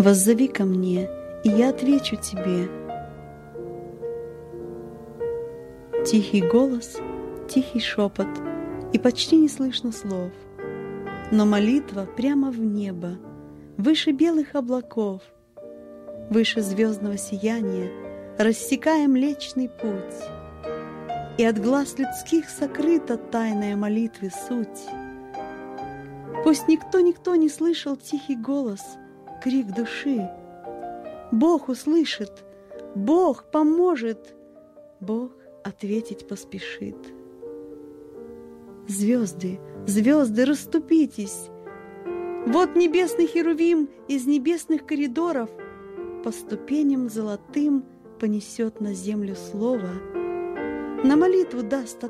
Воззови ко мне, и я отвечу тебе. Тихий голос, тихий шепот, и почти не слышно слов. Но молитва прямо в небо, выше белых облаков, выше звездного сияния, рассекая Млечный Путь. И от глаз людских сокрыта тайная молитвы суть. Пусть никто не слышал тихий голос, крик души. Бог услышит, Бог поможет, Бог ответить поспешит. Звезды, звезды, расступитесь! Вот небесный херувим из небесных коридоров по ступеням золотым понесет на землю слово, на молитву даст